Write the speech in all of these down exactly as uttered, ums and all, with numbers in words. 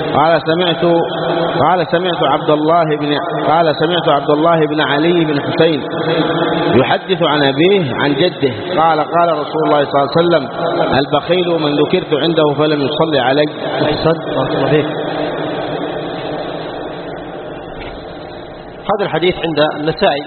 قال سمعت قال سمعت عبد الله بن قال سمعت عبد الله بن علي بن حسين يحدث عن أبيه عن جده قال قال رسول الله صلى الله عليه وسلم البخيل من ذكرت عنده فلم يصلي علي. هذا الحديث عند النسائي.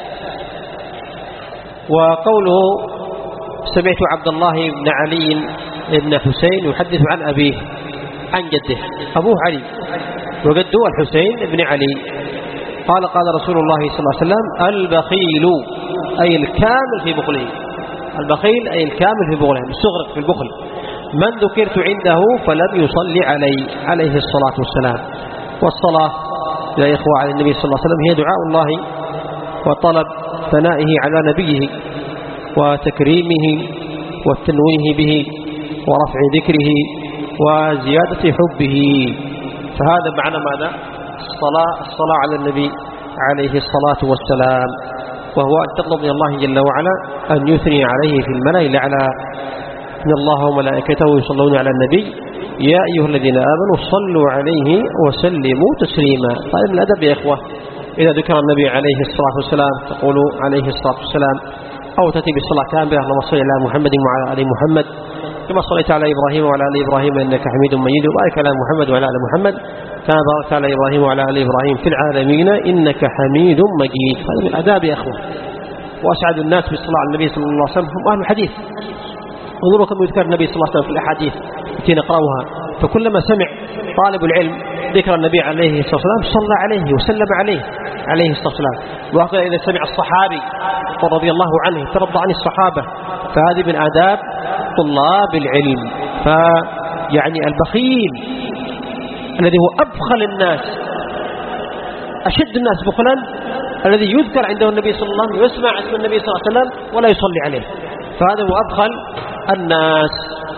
وقوله سمعت عبد الله بن علي بن حسين يحدث عن أبيه عن جده، أبوه علي وجده الحسين بن علي قال قال رسول الله صلى الله عليه وسلم البخيل أي الكامل في بخله، البخيل أي الكامل في بخله، الصغر في البخل، من ذكرت عنده فلم يصلي علي عليه الصلاة والسلام. والصلاة يا إخوة على النبي صلى الله عليه وسلم هي دعاء الله وطلب ثنائه على نبيه وتكريمه والتنويه به ورفع ذكره وزيادة حبه. فهذا معنى ماذا؟ الصلاة الصلاة على النبي عليه الصلاة والسلام، وهو أن تطلب من الله جل وعلا أن يثني عليه في الملأ الأعلى إن الله وملائكته يصلون على النبي يا أيها الذين آمنوا صلوا عليه وسلموا تسليما. طيب من الأدب يا إخوة إذا ذكر النبي عليه الصلاة والسلام تقول عليه الصلاة والسلام، أو تأتي بالصلاة كاملة اللهم صل على محمد وعلى آل محمد كما صليت على إبراهيم وعلى آل إبراهيم إنك حميد مجيد، وبارك على محمد وعلى آل محمد كما باركت على إبراهيم وعلى آل إبراهيم في العالمين إنك حميد مجيد. هذا من الآداب يا أخوة. وأسعد الناس بالصلاة على النبي صلى الله عليه وسلم هم أهل الحديث. انظروا كم يذكر النبي صلى الله عليه وسلم في الأحاديث التي نقرأها، فكلما سمع طالب العلم ذكر النبي عليه الصلاة والسلام صلى عليه وسلم عليه عليه الصلاة والسلام. وهكذا إذا سمع الصحابي رضي الله عنه ترضى عن الصحابة، فهذه من آداب طلاب العلم. فيعني البخيل الذي هو أبخل الناس أشد الناس بخلا الذي يذكر عنده النبي صلى الله عليه وسلم ويسمع اسم النبي صلى الله عليه وسلم ولا يصلي عليه، فهذا هو أبخل الناس.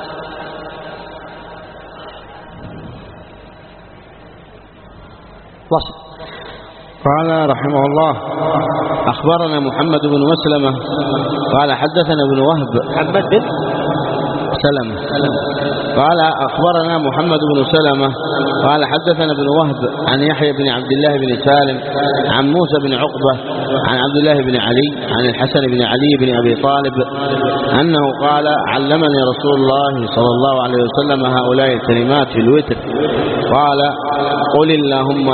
وصل. قال رحمه الله أخبرنا محمد بن مسلمة قال حدثنا ابن وهب محمد بن سلمة قال أخبرنا محمد بن سلمة قال حدثنا ابن وهب عن يحيى بن عبد الله بن سالم عن موسى بن عقبة عن عبد الله بن علي عن الحسن بن علي بن أبي طالب أنه قال علمني رسول الله صلى الله عليه وسلم هؤلاء الكلمات في الوتر قال قل اللهم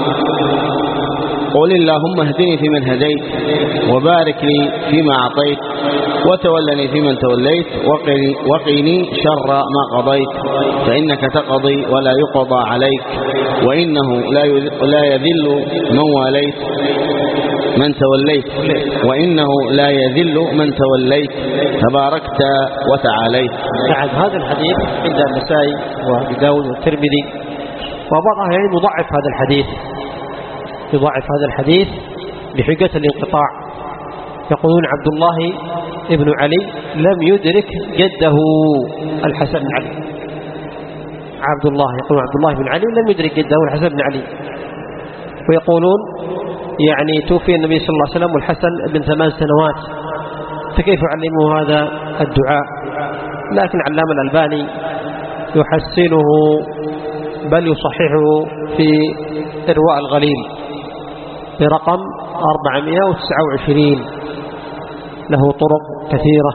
قل اللهم اهدني فيمن هديت وبارك لي فيما أعطيت وتولني فيمن توليت وقني, وقني شر ما قضيت فإنك تقضي ولا يقضى عليك وإنه لا يذل من واليت من توليت وإنه لا يذل من توليت تباركت وتعاليت. نعم هذا الحديث عند النسائي وأبي داود والترمذي، وبعض أهل العلم يضعف هذا الحديث يضعف هذا الحديث بحجة الانقطاع. يقولون عبد الله ابن علي لم يدرك جده الحسن بن علي. عبد الله يقول عبد الله بن علي لم يدرك جده الحسن بن علي. ويقولون يعني توفي النبي صلى الله عليه وسلم والحسن ابن ثمان سنوات، فكيف علمه هذا الدعاء؟ لكن علام الألباني يحسنه بل يصححه في إرواء الغليل برقم أربعمائة وتسعة وعشرين، له طرق كثيرة.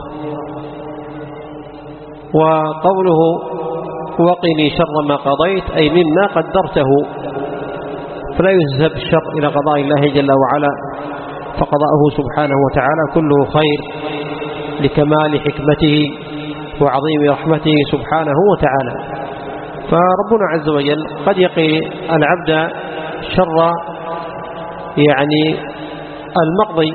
وقوله وقني شر ما قضيت أي مما قدرته، فلا يذهب الشر إلى قضاء الله جل وعلا، فقضاءه سبحانه وتعالى كله خير لكمال حكمته وعظيم رحمته سبحانه وتعالى. فربنا عز وجل قد يقي العبد شر يعني المقضي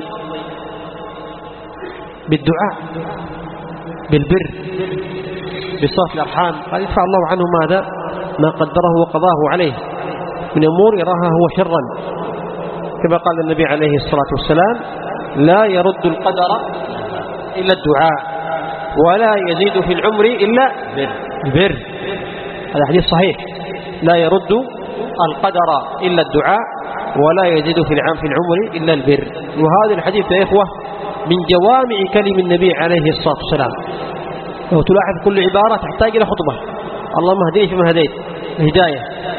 بالدعاء بالبر بصلة الأرحام، قد يدفع الله عنه ماذا ما قدره وقضاه عليه من أمور يراها هو شرا، كما قال النبي عليه الصلاة والسلام لا يرد القدر إلا الدعاء ولا يزيد في العمر إلا البر. هذا حديث صحيح، لا يرد القدر إلا الدعاء ولا يزيد في العام في العمر إلا البر. وهذا الحديث يا إخوة من جوامع كلم النبي عليه الصلاة والسلام. لو تلاحظ كل عبارة تحتاج إلى خطبة، اللهم اهدني فيمن هديت، الهداية